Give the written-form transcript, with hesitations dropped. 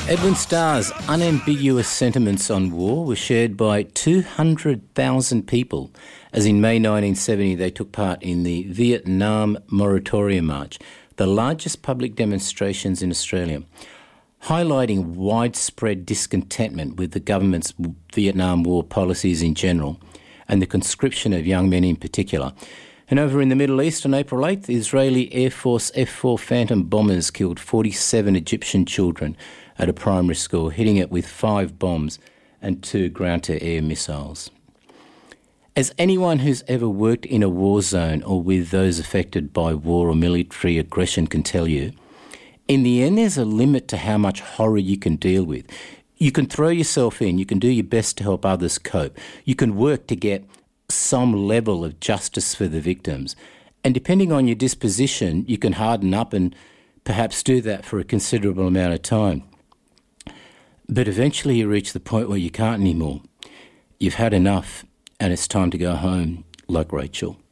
Edwin Starr's unambiguous sentiments on war were shared by 200,000 people, as in May 1970 they took part in the Vietnam Moratorium March, the largest public demonstrations in Australia, highlighting widespread discontentment with the government's Vietnam War policies in general and the conscription of young men in particular. And over in the Middle East on April 8th, Israeli Air Force F-4 Phantom bombers killed 47 Egyptian children at a primary school, hitting it with 5 bombs and 2 ground-to-air missiles. As anyone who's ever worked in a war zone or with those affected by war or military aggression can tell you, in the end there's a limit to how much horror you can deal with. You can throw yourself in, you can do your best to help others cope, you can work to get some level of justice for the victims, and depending on your disposition, you can harden up and perhaps do that for a considerable amount of time. But eventually you reach the point where you can't anymore. You've had enough and it's time to go home, like Rachel.